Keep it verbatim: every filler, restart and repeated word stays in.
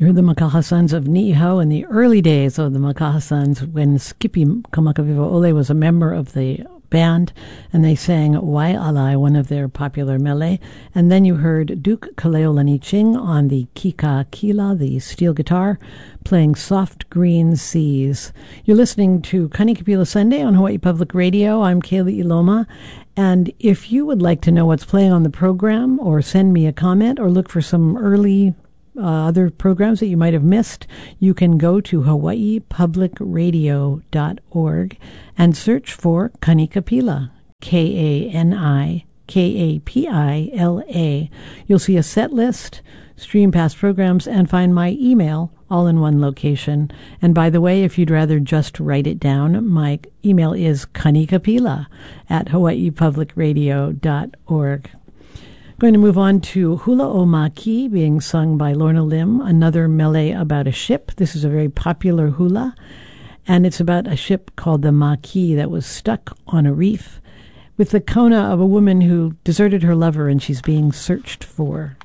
You heard the Makaha Sons of Niihau in the early days of the Makaha Sons when Skippy Kamakawiwa Ole was a member of the band, and they sang Wai Alai, one of their popular mele. And then you heard Duke Kaleolani Ching on the Kika Kila, the steel guitar, playing Soft Green Seas. You're listening to Kanikapila Sunday on Hawaii Public Radio. I'm Kaylee Iloma. And if you would like to know what's playing on the program, or send me a comment, or look for some early uh, other programs that you might have missed, you can go to hawaii public radio dot org and search for Kanikapila, K A N I K A P I L A. You'll see a set list, stream past programs, and find my email all in one location. And by the way, if you'd rather just write it down, my email is kanikapila at hawaii public radio dot org. Going to move on to Hula o Maki, being sung by Lorna Lim, another mele about a ship. This is a very popular hula, and it's about a ship called the Maki that was stuck on a reef with the kona of a woman who deserted her lover and she's being searched for.